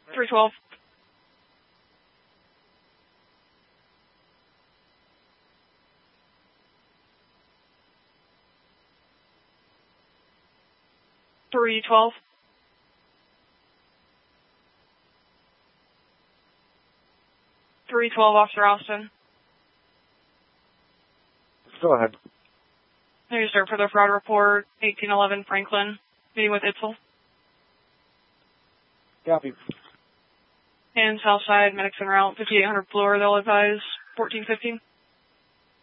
312. .312. .312, Officer Austin. Go ahead. There you sir, for the fraud report, 1811 Franklin, meeting with Itzel. Copy. And Southside, medics en route, 5800 Bloor, they'll advise 1415.